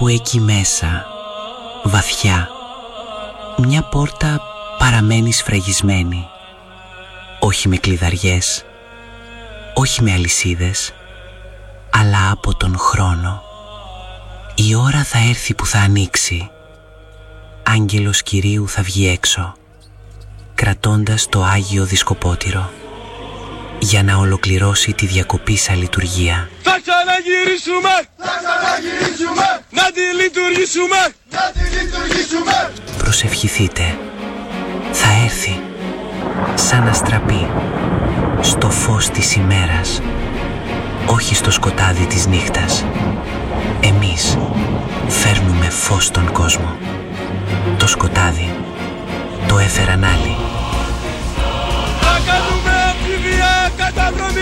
κάπου εκεί μέσα, βαθιά, μια πόρτα παραμένει σφραγισμένη. Όχι με κλειδαριές, όχι με αλυσίδες, αλλά από τον χρόνο. Η ώρα θα έρθει που θα ανοίξει. Άγγελος Κυρίου θα βγει έξω, κρατώντας το Άγιο Δισκοπότηρο, για να ολοκληρώσει τη διακοπήσα λειτουργία. Θα ξαναγυρίσουμε! Θα ξαναγυρίσουμε! Να τη λειτουργήσουμε! Να τη λειτουργήσουμε! Προσευχηθείτε. Θα έρθει σαν αστραπή στο φως της ημέρας, όχι στο σκοτάδι της νύχτας. Εμείς φέρνουμε φως στον κόσμο. Το σκοτάδι το έφεραν άλλοι. Θα κάνουμε αμφιβία καταδρομή.